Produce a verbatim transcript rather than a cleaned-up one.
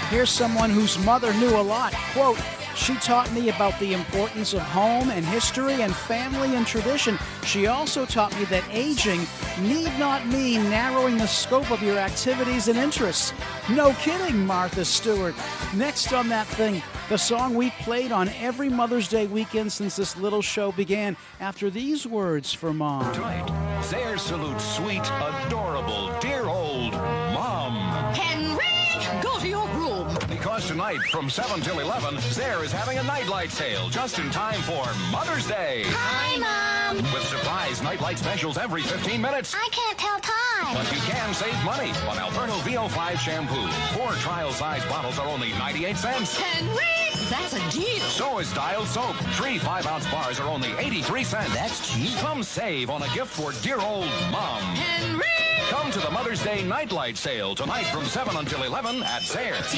Here's someone whose mother knew a lot. Quote, "She taught me about the importance of home and history and family and tradition. She also taught me that aging need not mean narrowing the scope of your activities and interests." No kidding, Martha Stewart. Next on That Thing, the song we played on every Mother's Day weekend since this little show began, after these words for Mom. Right. Zare salutes sweet, adorable, dear old Mom. Henry, go to your room. Because tonight, from seven till eleven, Zare is having a nightlight sale just in time for Mother's Day. Hi, Mom. With surprise nightlight specials every fifteen minutes. I can't tell time. But you can save money on Alberto V O five shampoo. Four trial-size bottles are only ninety-eight cents. Henry, that's a deal. So is Dial soap. Three five-ounce bars are only eighty-three cents. That's cheap. Come save on a gift for dear old Mom. Henry. Come to the Mother's Day nightlight sale tonight from seven until eleven at Zare.